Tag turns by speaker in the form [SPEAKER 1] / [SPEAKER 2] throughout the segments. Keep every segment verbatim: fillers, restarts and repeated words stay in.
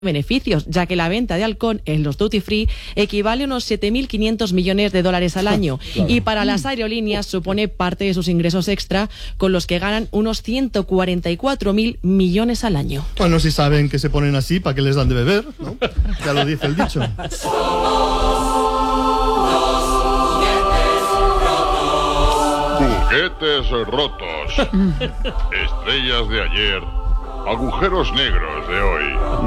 [SPEAKER 1] beneficios, ya que la venta de halcón en los duty free equivale a unos siete mil quinientos millones de dólares al año. Claro. Y para las aerolíneas supone parte de sus ingresos extra, con los que ganan unos ciento cuarenta y cuatro mil millones al año.
[SPEAKER 2] Bueno, si saben que se ponen así, ¿para qué les dan de beber? ¿No? Ya lo dice el dicho.
[SPEAKER 3] Juguetes rotos, estrellas de ayer, agujeros negros de hoy.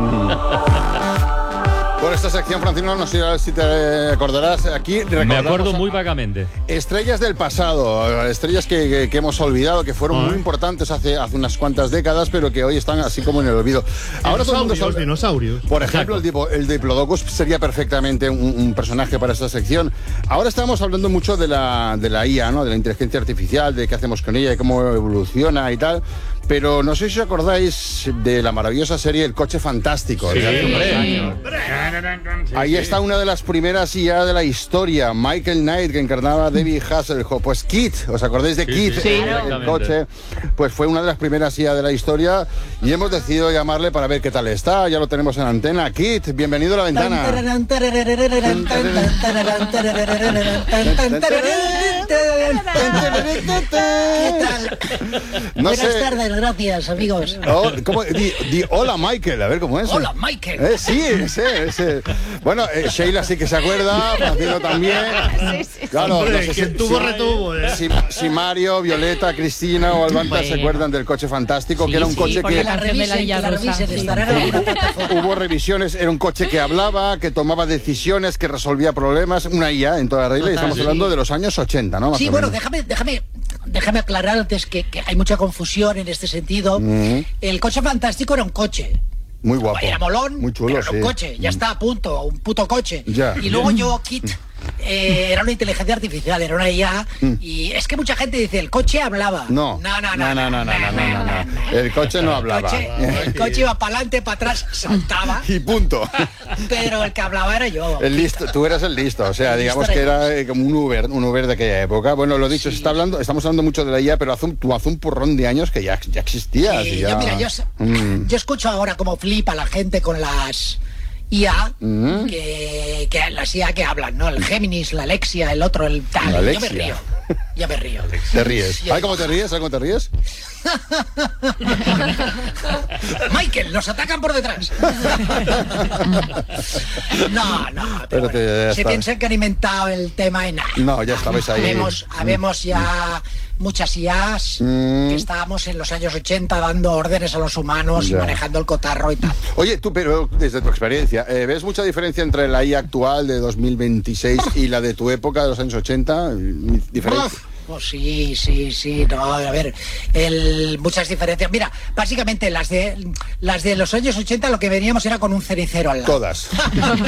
[SPEAKER 4] Por esta sección, Francino, no sé si te acordarás, aquí
[SPEAKER 5] me acuerdo muy vagamente.
[SPEAKER 4] Estrellas del pasado, estrellas que, que, que hemos olvidado, que fueron ah. muy importantes hace, hace unas cuantas décadas, pero que hoy están así como en el olvido. Ahora todo el mundo
[SPEAKER 2] sabe, dinosaurios.
[SPEAKER 4] Por ejemplo, el, tipo, el Diplodocus sería perfectamente un, un personaje para esta sección. Ahora estamos hablando mucho de la, de la I A, ¿no? De la inteligencia artificial, de qué hacemos con ella, de cómo evoluciona y tal. Pero no sé si os acordáis de la maravillosa serie El Coche Fantástico.
[SPEAKER 5] Sí,
[SPEAKER 4] de hace unos
[SPEAKER 5] hombre.
[SPEAKER 4] años. Ahí está una de las primeras I A de la historia, Michael Knight, que encarnaba a David Hasselhoff. Pues Kit, ¿os acordáis de
[SPEAKER 5] sí,
[SPEAKER 4] Kit?
[SPEAKER 5] Sí,
[SPEAKER 4] el, el coche, pues fue una de las primeras I A de la historia y hemos decidido llamarle para ver qué tal está. Ya lo tenemos en antena. Kit, bienvenido a La Ventana.
[SPEAKER 6] No Buenas sé. tardes, gracias, amigos.
[SPEAKER 4] Oh, ¿cómo? Di, di, hola, Michael, a ver cómo es.
[SPEAKER 6] Hola, Michael.
[SPEAKER 4] Eh, sí, ese, ese. Bueno, eh, Sheila sí que se acuerda, Francino también.
[SPEAKER 2] Sí, sí, claro, hombre, no sé quien si, tuvo si, retuvo. Eh.
[SPEAKER 4] Si, si Mario, Violeta, Cristina o Albanta bueno. se acuerdan del Coche Fantástico, sí, que era un
[SPEAKER 1] sí,
[SPEAKER 4] coche que...
[SPEAKER 1] La revisen,
[SPEAKER 6] la revisen, sí.
[SPEAKER 4] Hubo revisiones, era un coche que hablaba, que tomaba decisiones, que resolvía problemas, una I A en toda regla, y estamos sí. hablando de los años ochenta, ¿no? Más
[SPEAKER 6] sí, bueno, déjame, déjame... Déjame aclarar antes que, que hay mucha confusión en este sentido. Mm-hmm. El Coche Fantástico era un coche.
[SPEAKER 4] Muy guapo.
[SPEAKER 6] Era molón,
[SPEAKER 4] muy chulo,
[SPEAKER 6] pero era
[SPEAKER 4] sí.
[SPEAKER 6] un coche. Ya está, a punto, un puto coche.
[SPEAKER 4] Ya.
[SPEAKER 6] Y luego yo, Kit, eh, era una inteligencia artificial, era una I A. Mm. Y es que mucha gente dice, el coche hablaba.
[SPEAKER 4] No.
[SPEAKER 6] No, no, no.
[SPEAKER 4] No, no, no, no, no, no, no, no. El coche no hablaba.
[SPEAKER 6] El coche, el coche iba para adelante, para atrás, saltaba.
[SPEAKER 4] Y punto.
[SPEAKER 6] Pero el que hablaba era yo.
[SPEAKER 4] El listo, tú eras el listo, o sea, el digamos que era eh, como un Uber, un Uber de aquella época. Bueno, lo dicho, sí. se está hablando, estamos hablando mucho de la I A, pero hace un, hace un porrón de años que ya, ya existía.
[SPEAKER 6] Sí,
[SPEAKER 4] ya...
[SPEAKER 6] Yo, mira, yo, mm. yo escucho ahora como flipa la gente con las I A, mm. que, que las I A que hablan, ¿no? El Géminis, la Alexia, el otro, el tal.
[SPEAKER 4] La
[SPEAKER 6] yo me río. Ya me río.
[SPEAKER 4] Te ríes. ¿Sabes cómo te ríes? ¿Sabes cómo te ríes?
[SPEAKER 6] Michael, nos atacan por detrás. No, no.
[SPEAKER 4] Pero
[SPEAKER 6] pero
[SPEAKER 4] te,
[SPEAKER 6] se piensan que han inventado el tema en nada.
[SPEAKER 4] No, ya estabais ahí.
[SPEAKER 6] Habemos, habemos ya muchas I As mm. que estábamos en los años ochenta dando órdenes a los humanos ya. y manejando el cotarro y tal.
[SPEAKER 4] Oye, tú, pero desde tu experiencia, ¿eh, ¿ves mucha diferencia entre la I A actual de dos mil veintiséis y la de tu época de los años ochenta? ¿Diferencia?
[SPEAKER 6] Pues sí, sí, sí, no, a ver, el, muchas diferencias. Mira, básicamente las de las de los años ochenta lo que veníamos era con un cenicero al lado.
[SPEAKER 4] Todas. O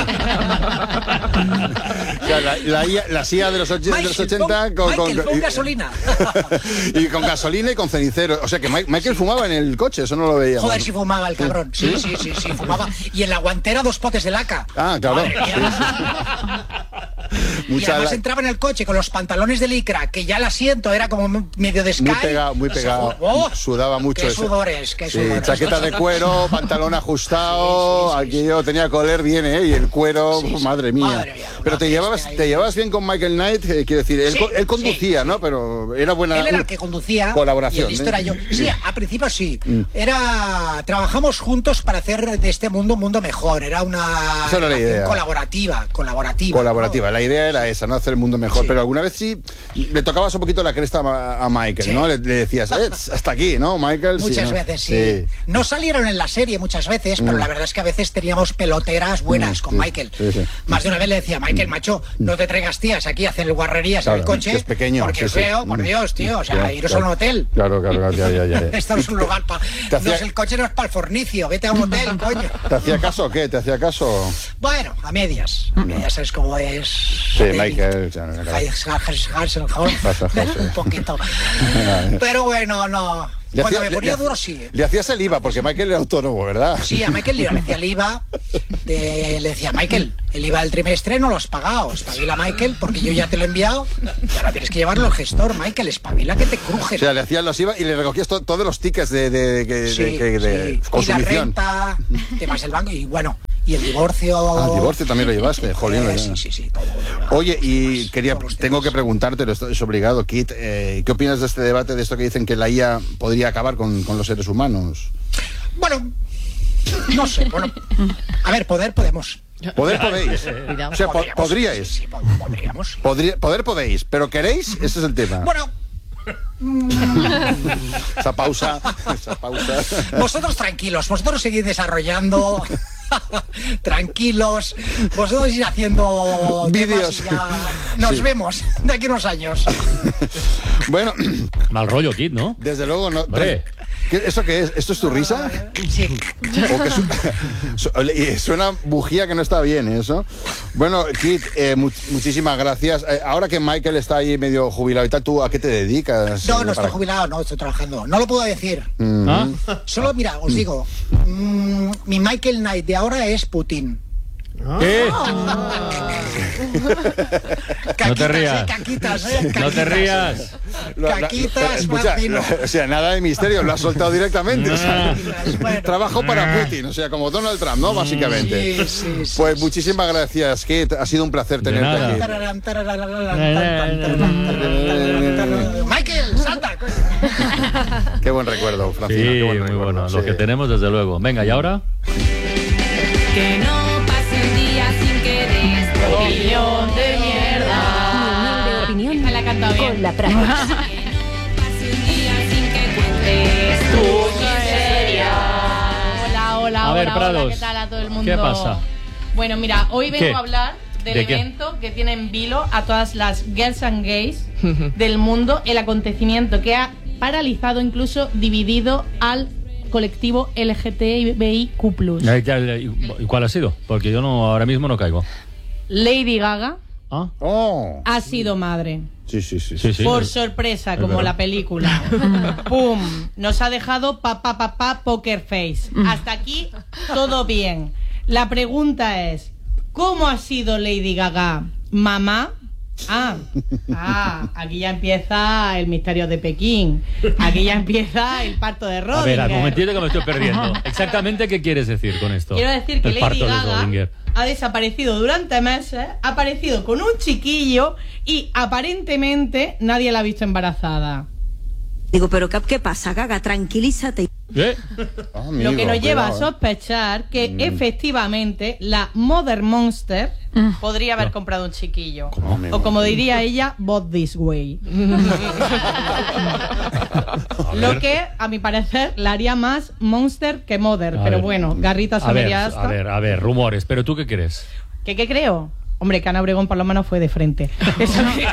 [SPEAKER 4] sea, la, la, I A, las I A de los, och
[SPEAKER 6] Michael,
[SPEAKER 4] de los ochenta
[SPEAKER 6] con,
[SPEAKER 4] con,
[SPEAKER 6] Michael,
[SPEAKER 4] con,
[SPEAKER 6] con gasolina.
[SPEAKER 4] Y con gasolina y con cenicero. O sea que Michael sí. fumaba en el coche, eso no lo veíamos.
[SPEAKER 6] Joder, si fumaba el cabrón. Sí, sí, sí, sí, sí, fumaba. Y en la guantera dos potes de laca.
[SPEAKER 4] Ah, claro.
[SPEAKER 6] Madre mía. Sí, sí. Y además la... entraba en el coche con los pantalones de licra, que ya el asiento era como medio de Sky.
[SPEAKER 4] Muy pegado, muy pegado.
[SPEAKER 6] Oh,
[SPEAKER 4] sudaba mucho.
[SPEAKER 6] Qué
[SPEAKER 4] ese.
[SPEAKER 6] sudores, qué
[SPEAKER 4] sí,
[SPEAKER 6] sudores.
[SPEAKER 4] Chaqueta de cuero, pantalón ajustado, sí, sí, sí, aquí yo sí. tenía coler bien, ¿eh? Y el cuero, sí, sí. madre mía. Madre mía Pero te llevabas, te llevabas bien con Michael Knight, eh, quiero decir, él, sí, él conducía, sí, ¿no? Pero era buena.
[SPEAKER 6] Él era el que conducía.
[SPEAKER 4] Colaboración.
[SPEAKER 6] Y el listo era yo. Sí, a principio sí. Mm. Era, trabajamos juntos para hacer de este mundo un mundo mejor. Era una
[SPEAKER 4] esa era la idea.
[SPEAKER 6] colaborativa, colaborativa.
[SPEAKER 4] Colaborativa. ¿No? La idea era esa, ¿no? Hacer el mundo mejor. Sí. Pero alguna vez sí le tocabas un poquito la cresta a, a Michael, sí. ¿no? Le, le decías, eh, hasta aquí, ¿no, Michael?
[SPEAKER 6] Muchas
[SPEAKER 4] sí,
[SPEAKER 6] veces,
[SPEAKER 4] ¿no?
[SPEAKER 6] sí. sí. No salieron en la serie muchas veces, pero mm. la verdad es que a veces teníamos peloteras buenas mm, con sí, Michael. Sí, sí. Más de una vez le decía, Michael, macho, no te traigas tías aquí a hacer guarrerías claro, en el coche.
[SPEAKER 4] Que es pequeño.
[SPEAKER 6] Porque
[SPEAKER 4] sí,
[SPEAKER 6] es feo,
[SPEAKER 4] sí.
[SPEAKER 6] por Dios, tío. O sea,
[SPEAKER 4] claro,
[SPEAKER 6] iros
[SPEAKER 4] claro.
[SPEAKER 6] a un hotel.
[SPEAKER 4] Claro, claro, claro, ya, ya, ya.
[SPEAKER 6] Esto es un lugar para... No
[SPEAKER 4] hacía...
[SPEAKER 6] es el coche, no es para el fornicio. Vete a un hotel, coño.
[SPEAKER 4] ¿Te hacía caso o qué? ¿Te hacía caso?
[SPEAKER 6] Bueno, a medias. A medias, ¿sabes cómo es?
[SPEAKER 4] Sí, Michael.
[SPEAKER 6] Un poquito. Pero bueno, no.
[SPEAKER 4] Le
[SPEAKER 6] Cuando
[SPEAKER 4] hacía-
[SPEAKER 6] me ponía
[SPEAKER 4] le-
[SPEAKER 6] duro, sí.
[SPEAKER 4] Le hacías el I V A, porque Michael era autónomo, ¿verdad?
[SPEAKER 6] Sí, a Michael le decía el I V A, de- le decía, Michael, el I V A del trimestre no lo has pagado, espabila, Michael, porque yo ya te lo he enviado, y ahora tienes que llevarlo al gestor, Michael, espabila que te cruje.
[SPEAKER 4] O sea, le hacías los I V A y le recogías to- todos los tickets de, de, de- de-
[SPEAKER 6] Sí,
[SPEAKER 4] de- de
[SPEAKER 6] sí. Y la
[SPEAKER 4] consumición.
[SPEAKER 6] renta, temas del banco, y bueno, y el divorcio...
[SPEAKER 4] Ah, el divorcio también lo llevaste, jolín.
[SPEAKER 6] Eh,
[SPEAKER 4] ya.
[SPEAKER 6] sí, sí, sí, todo.
[SPEAKER 4] Oye, y quería,
[SPEAKER 6] Todos los
[SPEAKER 4] tengo
[SPEAKER 6] temas.
[SPEAKER 4] que preguntártelo, esto es obligado, Kit, eh, ¿qué opinas de este debate, de esto que dicen que la I A podría acabar con, con los seres humanos?
[SPEAKER 6] Bueno, no sé, bueno, a ver, poder podemos.
[SPEAKER 4] ¿Poder podéis?
[SPEAKER 1] Cuidado.
[SPEAKER 4] O sea, po-
[SPEAKER 6] Podríamos,
[SPEAKER 4] podríais.
[SPEAKER 6] Sí, sí, pod- podríamos.
[SPEAKER 4] Podría- poder podéis, pero ¿queréis? Ese es el tema.
[SPEAKER 6] Bueno,
[SPEAKER 4] Esa pausa, esa pausa.
[SPEAKER 6] vosotros tranquilos, vosotros seguid desarrollando, tranquilos, vosotros ir haciendo temas
[SPEAKER 4] Vídeos.
[SPEAKER 6] y ya nos
[SPEAKER 4] Sí.
[SPEAKER 6] vemos de aquí a unos años.
[SPEAKER 4] Bueno,
[SPEAKER 5] Mal rollo, Kit, ¿no?
[SPEAKER 4] desde luego no.
[SPEAKER 5] Hombre.
[SPEAKER 4] ¿Qué- ¿Eso qué es? ¿Esto es tu risa?
[SPEAKER 6] Sí.
[SPEAKER 4] ¿O que su- su- y suena bujía que no está bien eso? Bueno, Kit, eh, mu- muchísimas gracias. Eh, ahora que Michael está ahí medio jubilado y tal, ¿tú a qué te dedicas?
[SPEAKER 6] No,
[SPEAKER 4] Eh,
[SPEAKER 6] no estoy
[SPEAKER 4] para-
[SPEAKER 6] jubilado, no, estoy trabajando. No lo puedo decir.
[SPEAKER 4] Mm.
[SPEAKER 5] ¿Ah?
[SPEAKER 6] Solo, mira, os digo, mm, mi Michael Knight de ahora es Putin.
[SPEAKER 5] ¿Qué?
[SPEAKER 6] Caquitas,
[SPEAKER 5] No te rías.
[SPEAKER 6] eh, caquitas, eh,
[SPEAKER 5] No te
[SPEAKER 6] caquitas.
[SPEAKER 5] rías.
[SPEAKER 4] Lo- la-
[SPEAKER 6] Caquitas,
[SPEAKER 4] escucha,
[SPEAKER 6] Martino.
[SPEAKER 4] o sea, nada de misterio, lo has soltado directamente. o sea,
[SPEAKER 6] Bueno.
[SPEAKER 4] trabajo para Putin, o sea, como Donald Trump, ¿no? Básicamente.
[SPEAKER 6] Sí, sí, sí,
[SPEAKER 4] Pues
[SPEAKER 6] sí.
[SPEAKER 4] muchísimas gracias, Kit. Ha sido un placer
[SPEAKER 5] De
[SPEAKER 4] tenerte
[SPEAKER 5] nada.
[SPEAKER 4] aquí.
[SPEAKER 6] Tararán, tararán, tararán, tararán, tararán. Michael, salta.
[SPEAKER 4] Qué buen recuerdo,
[SPEAKER 5] Sí,
[SPEAKER 4] Francina. qué buen
[SPEAKER 5] muy
[SPEAKER 4] recuerdo,
[SPEAKER 5] bueno.
[SPEAKER 4] sí.
[SPEAKER 5] Lo que tenemos, desde luego. Venga, ¿y ahora?
[SPEAKER 7] Que no pase un día sin que des tu opinión de mierda.
[SPEAKER 8] De opinión
[SPEAKER 7] Esta la he cantado bien.
[SPEAKER 8] con la práctica.
[SPEAKER 7] Que no pase un día sin que cuentes tu miseria.
[SPEAKER 9] Hola, hola,
[SPEAKER 5] A ver,
[SPEAKER 9] hola,
[SPEAKER 5] Prados,
[SPEAKER 9] hola, ¿qué tal a todo el mundo?
[SPEAKER 5] ¿qué pasa?
[SPEAKER 9] Bueno, mira, hoy vengo
[SPEAKER 5] ¿Qué?
[SPEAKER 9] a hablar del
[SPEAKER 5] ¿De qué?
[SPEAKER 9] evento que tiene en vilo a todas las girls and gays del mundo, el acontecimiento que ha paralizado, incluso dividido al colectivo L G T B I Q plus.
[SPEAKER 5] Eh, ya, ¿Y y cuál ha sido? Porque yo no ahora mismo no caigo.
[SPEAKER 9] Lady Gaga
[SPEAKER 5] ¿Ah?
[SPEAKER 4] Oh,
[SPEAKER 9] ha sido madre.
[SPEAKER 4] sí, sí, sí.
[SPEAKER 5] Sí, sí.
[SPEAKER 9] Por
[SPEAKER 5] es-
[SPEAKER 9] sorpresa,
[SPEAKER 5] es
[SPEAKER 9] como
[SPEAKER 5] verdad.
[SPEAKER 9] la película. ¡Pum! Nos ha dejado papá, papá, poker face. Hasta aquí todo bien. La pregunta es, ¿cómo ha sido Lady Gaga mamá? Ah, ah, aquí ya empieza el misterio de Pekín. Aquí ya empieza el parto de
[SPEAKER 5] A ver, al
[SPEAKER 9] Rodinger.
[SPEAKER 5] momentito que me estoy perdiendo. Exactamente, ¿qué quieres decir con esto?
[SPEAKER 9] Quiero decir que
[SPEAKER 5] El
[SPEAKER 9] Lady
[SPEAKER 5] parto de
[SPEAKER 9] Gaga
[SPEAKER 5] Schrödinger.
[SPEAKER 9] ha desaparecido durante meses, ha aparecido con un chiquillo y aparentemente nadie la ha visto embarazada.
[SPEAKER 8] Digo, pero ¿qué, qué pasa, Gaga? Tranquilízate.
[SPEAKER 5] ¿Eh?
[SPEAKER 4] Ah,
[SPEAKER 9] Lo
[SPEAKER 4] amigo,
[SPEAKER 9] que nos lleva a
[SPEAKER 4] cuidado, eh.
[SPEAKER 9] sospechar que
[SPEAKER 5] Mm.
[SPEAKER 9] efectivamente la Mother Monster podría haber comprado un chiquillo.
[SPEAKER 4] amigo?
[SPEAKER 9] O como diría ella, bought this way. Lo que, a mi parecer, la haría más Monster que Mother.
[SPEAKER 5] A
[SPEAKER 9] Pero
[SPEAKER 5] ver.
[SPEAKER 9] bueno, garritas
[SPEAKER 5] A
[SPEAKER 9] a
[SPEAKER 5] ver,
[SPEAKER 9] media
[SPEAKER 5] a
[SPEAKER 9] asta.
[SPEAKER 5] ver, a ver, rumores. ¿Pero tú qué crees?
[SPEAKER 9] ¿Qué, ¿Qué creo? Hombre, que Ana Obregón por lo menos fue de frente. Eso que-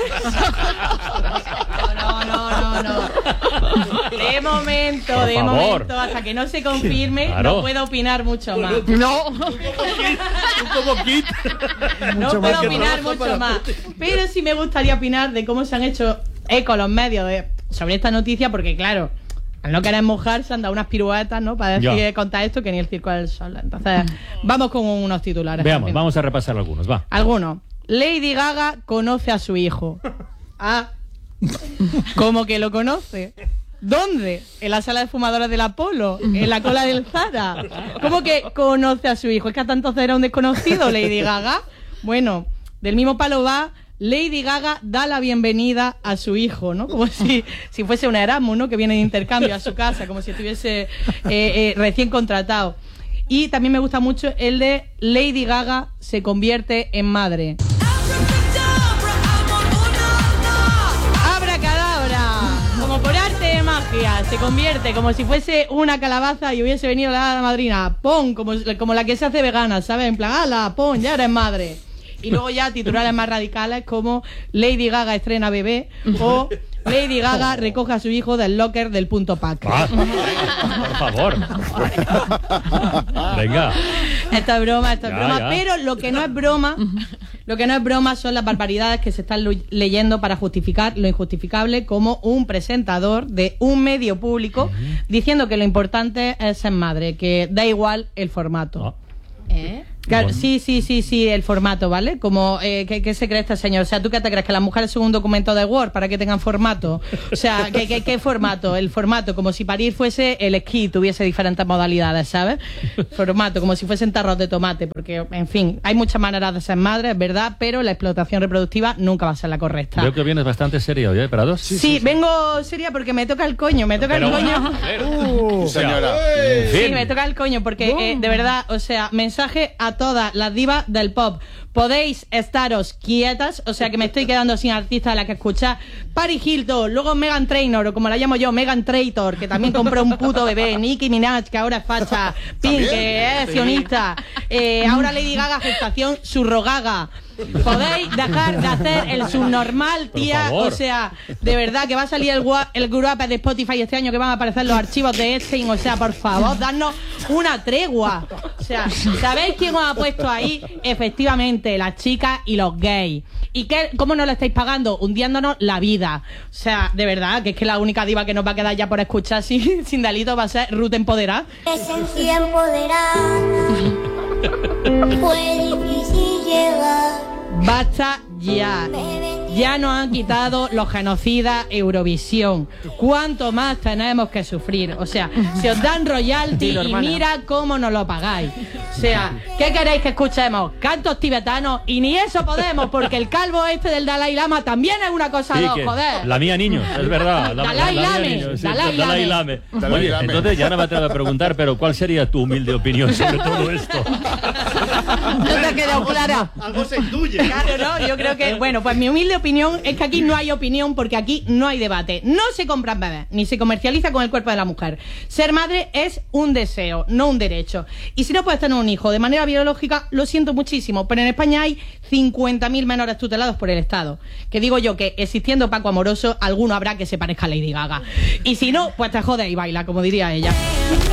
[SPEAKER 9] No, no, no, no. De momento,
[SPEAKER 5] Por
[SPEAKER 9] de
[SPEAKER 5] favor.
[SPEAKER 9] momento, hasta que no se confirme,
[SPEAKER 5] Claro.
[SPEAKER 9] no puedo opinar mucho más.
[SPEAKER 5] No. Un poco Kit.
[SPEAKER 9] No puedo opinar mucho más. Pero sí me gustaría opinar de cómo se han hecho eco los medios de, sobre esta noticia, porque claro, al no querer mojar se han dado unas piruetas, ¿no? Para decir,
[SPEAKER 5] Ya.
[SPEAKER 9] contar esto que ni el circo del sol. Entonces, vamos con unos titulares.
[SPEAKER 5] Veamos,
[SPEAKER 9] rápido.
[SPEAKER 5] vamos a repasar algunos, va.
[SPEAKER 9] Algunos. Lady Gaga conoce a su hijo. Ah. ¿Cómo que lo conoce? ¿Dónde? ¿En la sala de fumadores del Apolo? ¿En la cola del Zara? ¿Cómo que conoce a su hijo? ¿Es que hasta entonces era un desconocido, Lady Gaga? Bueno, del mismo palo va, Lady Gaga da la bienvenida a su hijo, ¿no? Como si, si fuese un Erasmus, ¿no? Que viene de intercambio a su casa, como si estuviese eh, eh, recién contratado. Y también me gusta mucho el de Lady Gaga se convierte en madre. ¡Abracadabra! Como por arte de magia, se convierte como si fuese una calabaza y hubiese venido la hada madrina. ¡Pon! Como, como la que se hace vegana, ¿sabes? En plan, ¡ala! ¡Pon! Ya eres madre. Y luego ya titulares más radicales como Lady Gaga estrena bebé o Lady Gaga recoge a su hijo del locker del punto pack.
[SPEAKER 5] Ah, por favor. Venga.
[SPEAKER 9] Esto es broma, esto es
[SPEAKER 5] Ya,
[SPEAKER 9] broma.
[SPEAKER 5] ya.
[SPEAKER 9] Pero lo que no es broma Lo que no es broma son las barbaridades que se están leyendo para justificar lo injustificable, como un presentador de un medio público uh-huh. diciendo que lo importante es ser madre, que da igual el formato. Oh. ¿Eh? Claro, sí, sí, sí, sí, el formato, ¿vale? Como, eh, ¿qué, ¿qué se cree este señor? O sea, ¿tú qué te crees? ¿Que las mujeres son un documento de Word para que tengan formato? O sea, ¿qué, qué, qué formato? El formato, como si parir fuese el esquí, tuviese diferentes modalidades, ¿sabes? Formato, como si fuesen tarros de tomate, porque, en fin, hay muchas maneras de ser madre, es verdad, pero la explotación reproductiva nunca va a ser la correcta.
[SPEAKER 5] Veo que vienes bastante seria hoy, ¿eh, Prados?
[SPEAKER 9] Sí, sí, sí, vengo seria porque me toca el coño, me toca pero, el coño.
[SPEAKER 4] Uh, señora.
[SPEAKER 9] Sí, me toca el coño, porque, eh, de verdad, o sea, mensaje a todas las divas del pop. Podéis estaros quietas, o sea que me estoy quedando sin artista a la que escuchar. Paris Hilton, luego Meghan Trainor, o como la llamo yo, Meghan Traitor, que también compró un puto bebé, Nicki Minaj, que ahora es facha, Pink, que es sionista, eh, ahora Lady Gaga, gestación surrogaga. Podéis dejar de hacer el subnormal, tía. O sea, de verdad que va a salir el, el grupo de Spotify este año, que van a aparecer los archivos de Epstein. O sea, por favor, dadnos una tregua. O sea, ¿sabéis quién os ha puesto ahí? Efectivamente, las chicas y los gays. ¿Y qué, cómo nos lo estáis pagando? Hundiéndonos la vida. O sea, de verdad, que es que la única diva que nos va a quedar ya por escuchar sin, sin delito va a ser Ruth Empoderada.
[SPEAKER 10] Esencia empoderada. Fue difícil llegar.
[SPEAKER 9] Basta ya. Ya nos han quitado los genocidas Eurovisión. ¿Cuánto más tenemos que sufrir? O sea, se os dan royalty sí, y mira cómo nos lo pagáis. O sea, ¿qué queréis que escuchemos? Cantos tibetanos, y ni eso podemos, porque el calvo este del Dalai Lama también es una cosa
[SPEAKER 5] sí,
[SPEAKER 9] dos, joder.
[SPEAKER 5] La mía niño, es verdad. La,
[SPEAKER 9] Dalai Lame.
[SPEAKER 5] Sí, Dalai Lame. Lame. Oye, entonces ya no me atrevo a preguntar, pero ¿cuál sería tu humilde opinión sobre todo esto?
[SPEAKER 9] No te ha quedado clara.
[SPEAKER 2] Algo se intuye.
[SPEAKER 9] Claro, no, yo creo que, bueno, pues mi humilde opinión es que aquí no hay opinión, porque aquí no hay debate. No se compran bebés, ni se comercializa con el cuerpo de la mujer. Ser madre es un deseo, no un derecho. Y si no puedes tener un hijo de manera biológica, lo siento muchísimo, pero en España hay cincuenta mil menores tutelados por el Estado. Que digo yo que, existiendo Paco Amoroso, alguno habrá que se parezca a Lady Gaga. Y si no, pues te jodes y baila, como diría ella.